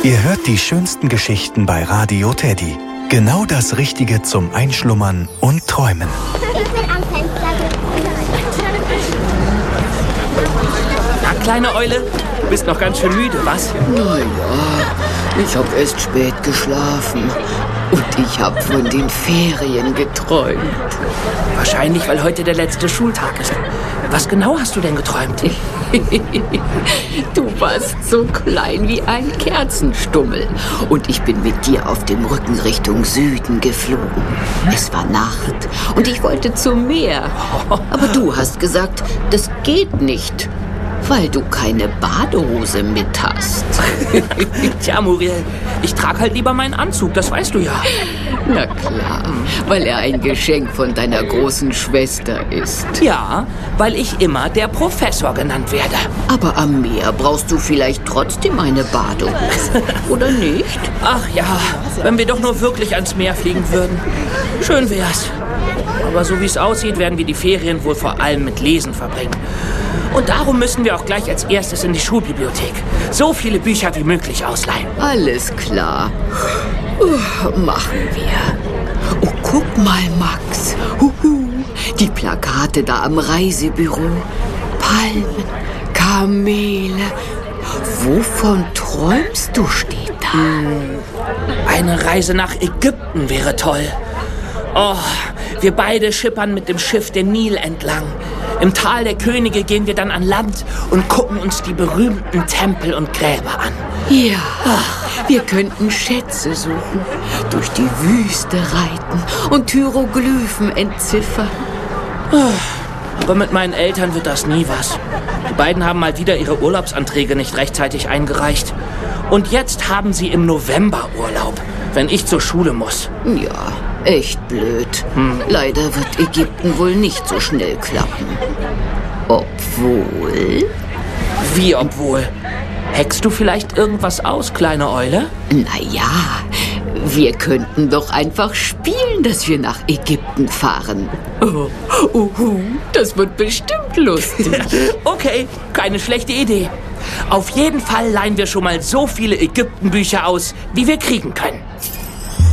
Ihr hört die schönsten Geschichten bei Radio Teddy. Genau das Richtige zum Einschlummern und Träumen. Ich bin am Fenster. Na, kleine Eule, du bist noch ganz schön müde, was? Naja, ich habe erst spät geschlafen und ich habe von den Ferien geträumt. Wahrscheinlich, weil heute der letzte Schultag ist. Was genau hast du denn geträumt? Du warst so klein wie ein Kerzenstummel und ich bin mit dir auf dem Rücken Richtung Süden geflogen. Es war Nacht und ich wollte zum Meer. Aber du hast gesagt, das geht nicht, weil du keine Badehose mit hast. Tja, Muriel, ich trage halt lieber meinen Anzug, das weißt du ja. Na klar, weil er ein Geschenk von deiner großen Schwester ist. Ja, weil ich immer der Professor genannt werde. Aber am Meer brauchst du vielleicht trotzdem eine Badehose, oder nicht? Ach ja, wenn wir doch nur wirklich ans Meer fliegen würden. Schön wär's. Aber so wie es aussieht, werden wir die Ferien wohl vor allem mit Lesen verbringen. Und darum müssen wir auch gleich als erstes in die Schulbibliothek. So viele Bücher wie möglich ausleihen. Alles klar. Machen wir. Oh, guck mal, Max. Die Plakate da am Reisebüro. Palmen, Kamele. Wovon träumst du, steht da. Eine Reise nach Ägypten wäre toll. Oh, wir beide schippern mit dem Schiff den Nil entlang. Im Tal der Könige gehen wir dann an Land und gucken uns die berühmten Tempel und Gräber an. Ja, wir könnten Schätze suchen, durch die Wüste reiten und Hieroglyphen entziffern. Aber mit meinen Eltern wird das nie was. Die beiden haben mal wieder ihre Urlaubsanträge nicht rechtzeitig eingereicht. Und jetzt haben sie im November Urlaub, wenn ich zur Schule muss. Ja, echt blöd. Leider wird Ägypten wohl nicht so schnell klappen. Obwohl... Wie obwohl? Hackst du vielleicht irgendwas aus, kleine Eule? Naja, wir könnten doch einfach spielen, dass wir nach Ägypten fahren. Das wird bestimmt lustig. Okay, keine schlechte Idee. Auf jeden Fall leihen wir schon mal so viele Ägyptenbücher aus, wie wir kriegen können.